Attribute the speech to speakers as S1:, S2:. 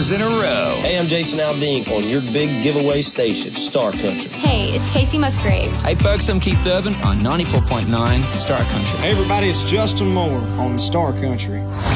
S1: years in a row.
S2: Hey, I'm Jason Aldean on your big giveaway station, Star Country.
S3: Hey, it's Casey Musgraves.
S1: Hey, folks, I'm Keith Urban on 94.9 Star Country.
S4: Hey, everybody, it's Justin Moore on Star Country.